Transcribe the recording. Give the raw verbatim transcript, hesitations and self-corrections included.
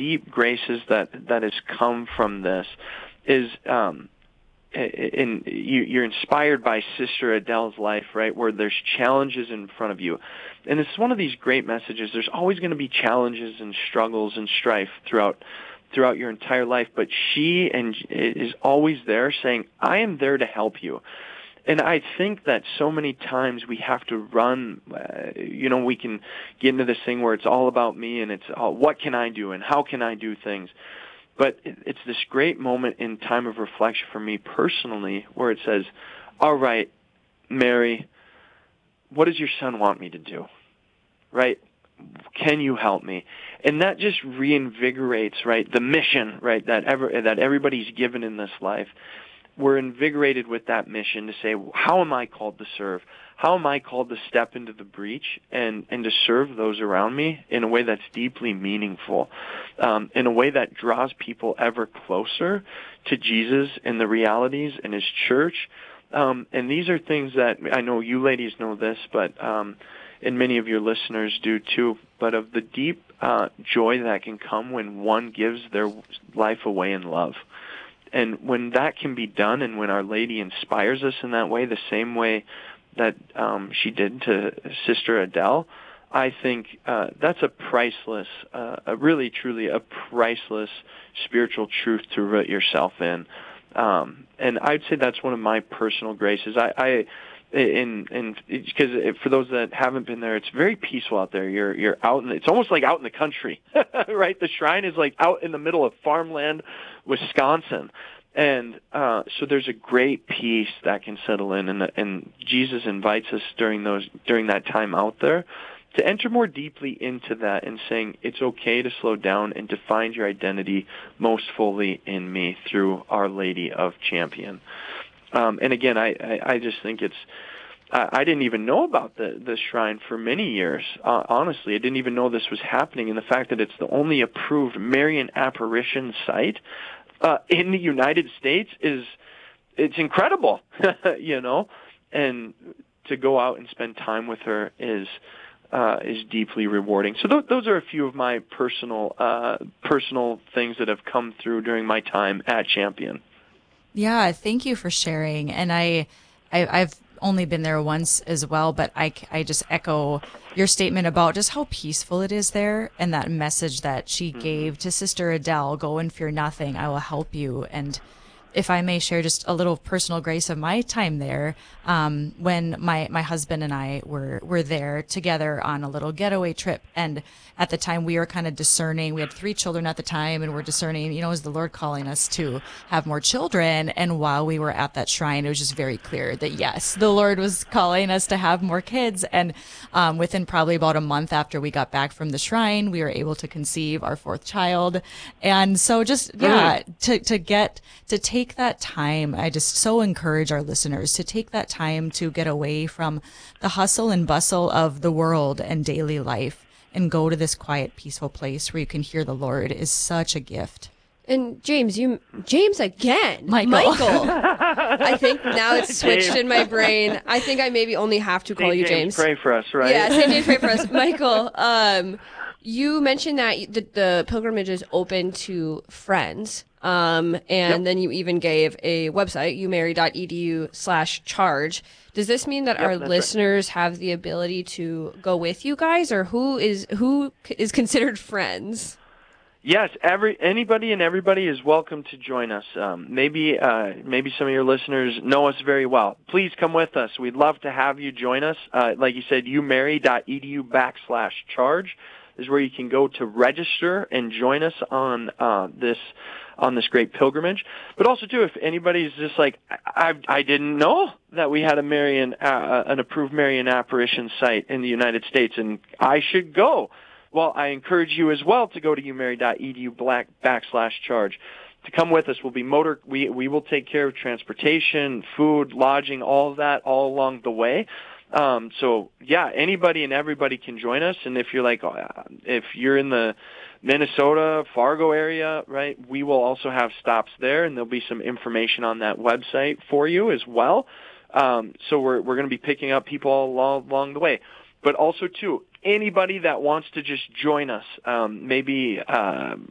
deep graces that, that has come from this is, um, in, you, you're inspired by Sister Adele's life, right, where there's challenges in front of you. And it's one of these great messages. There's always going to be challenges and struggles and strife throughout throughout your entire life, but she and is always there saying, I am there to help you. And I think that so many times we have to run, uh, you know, we can get into this thing where it's all about me and it's all, what can I do and how can I do things? But it's this great moment in time of reflection for me personally where it says, all right, Mary, what does your son want me to do? Right? Can you help me? And that just reinvigorates, right, the mission, right, that ever that everybody's given in this life. We're invigorated with that mission to say, how am I called to serve? How am I called to step into the breach and, and to serve those around me in a way that's deeply meaningful, um, in a way that draws people ever closer to Jesus and the realities in his church. Um, and these are things that I know you ladies know this, but um, and many of your listeners do too, but of the deep uh, joy that can come when one gives their life away in love. And when that can be done and when Our Lady inspires us in that way, the same way that um, she did to Sister Adele, I think uh, that's a priceless, uh, a really, truly a priceless spiritual truth to root yourself in. Um, and I'd say that's one of my personal graces. I, I in in because for those that haven't been there, it's very peaceful out there. You're you're out in the, it's almost like out in the country, right? The shrine is like out in the middle of farmland, Wisconsin, and uh, so there's a great peace that can settle in, and and Jesus invites us during those during that time out there to enter more deeply into that and saying it's okay to slow down and to find your identity most fully in me through Our Lady of Champion. Um, and again, I, I, I just think it's, I, I didn't even know about the, the shrine for many years. Uh, honestly, I didn't even know this was happening. And the fact that it's the only approved Marian apparition site uh, in the United States is, it's incredible, you know, and to go out and spend time with her is, uh, is deeply rewarding. So th- those are a few of my personal, uh, personal things that have come through during my time at Champion. Yeah, thank you for sharing. And I, I, I've only been there once as well, but I, I just echo your statement about just how peaceful it is there and that message that she mm-hmm. gave to Sister Adele, go and fear nothing, I will help you. And if I may share just a little personal grace of my time there, um, when my, my husband and I were, were there together on a little getaway trip. And at the time we were kind of discerning, we had three children at the time, and we're discerning, you know, is the Lord calling us to have more children? And while we were at that shrine, it was just very clear that yes, the Lord was calling us to have more kids. And, um, within probably about a month after we got back from the shrine, we were able to conceive our fourth child. And so just, yeah, to, to get, to take that time, I just so encourage our listeners to take that time to get away from the hustle and bustle of the world and daily life and go to this quiet, peaceful place where you can hear the Lord is such a gift. And James, you, James again, Michael. Michael. I think now it's switched James. in my brain. I think I maybe only have to call Saint you James. James. Pray for us, right? Yeah, Saint James, pray for us. Michael, um, you mentioned that the, the pilgrimage is open to friends. Um, and yep. then you even gave a website, umary.edu slash charge. Does this mean that yep, our listeners right. have the ability to go with you guys, or who is, who is considered friends? Yes, every anybody and everybody is welcome to join us. Um, maybe uh, maybe some of your listeners know us very well. Please come with us. We'd love to have you join us. Uh, like you said, umary.edu backslash charge is where you can go to register and join us on uh, this on this great pilgrimage. But also, too, if anybody's just like, I, I didn't know that we had a Marian, uh, an approved Marian apparition site in the United States, and I should go. Well, I encourage you as well to go to umary.edu black backslash charge. To come with us, we'll be motor. We we will take care of transportation, food, lodging, all of that, all along the way. Um, so yeah, anybody and everybody can join us. And if you're like, uh, if you're in the Minnesota, Fargo area, right, we will also have stops there, and there'll be some information on that website for you as well. Um, so we're we're going to be picking up people all along, along the way. But also, too, anybody that wants to just join us, um, maybe uh,